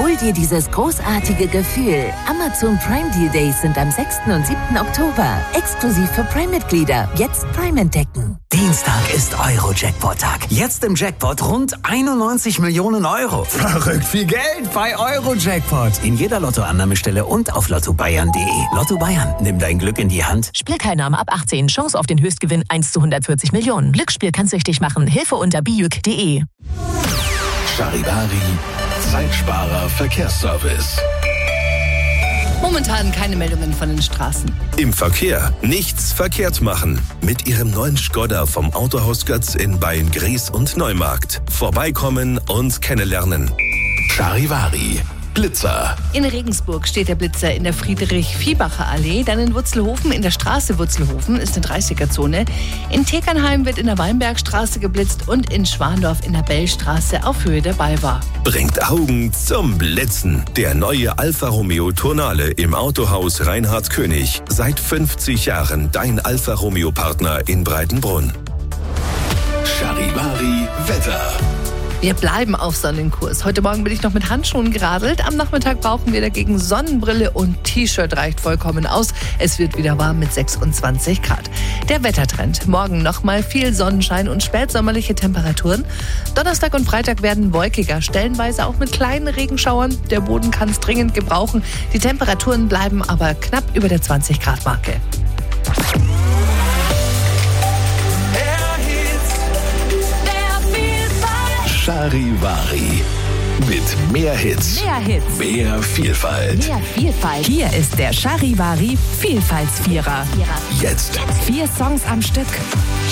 Hol dir dieses großartige Gefühl. Amazon Prime Deal Days sind am 6. und 7. Oktober. Exklusiv für Prime-Mitglieder. Jetzt Prime entdecken. Dienstag ist Euro-Jackpot-Tag. Jetzt im Jackpot rund 91 Millionen Euro. Verrückt viel Geld bei Euro-Jackpot. In jeder Lottoannahmestelle und auf lottobayern.de. Lotto Bayern, nimm dein Glück in die Hand. Spielteilnahme ab 18. Chance auf den Höchstgewinn 1 zu 140 Millionen. Glücksspiel kann süchtig machen. Hilfe unter biüc.de. Charivari, Zeitsparer Verkehrsservice. Momentan keine Meldungen von den Straßen. Im Verkehr nichts verkehrt machen. Mit Ihrem neuen Skoda vom Autohaus Götz in Beilngries und Neumarkt. Vorbeikommen und kennenlernen. Charivari, Blitzer. In Regensburg steht der Blitzer in der Friedrich-Viehbacher-Allee. Dann in Wutzelhofen, in der Straße Wutzelhofen, ist eine 30er-Zone. In Tekernheim wird in der Weinbergstraße geblitzt und in Schwandorf in der Bellstraße auf Höhe der Balva. Bringt Augen zum Blitzen. Der neue Alfa Romeo Tonale im Autohaus Reinhard König. Seit 50 Jahren dein Alfa Romeo Partner in Breitenbrunn. Charivari Wetter. Wir bleiben auf Sonnenkurs. Heute Morgen bin ich noch mit Handschuhen geradelt. Am Nachmittag brauchen wir dagegen Sonnenbrille und T-Shirt reicht vollkommen aus. Es wird wieder warm mit 26 Grad. Der Wettertrend. Morgen nochmal viel Sonnenschein und spätsommerliche Temperaturen. Donnerstag und Freitag werden wolkiger, stellenweise auch mit kleinen Regenschauern. Der Boden kann es dringend gebrauchen. Die Temperaturen bleiben aber knapp über der 20-Grad-Marke. Charivari. Mit mehr Hits. Mehr Hits. Mehr Vielfalt. Mehr Vielfalt. Hier ist der Charivari Vielfaltsvierer. Jetzt. 4 Songs am Stück.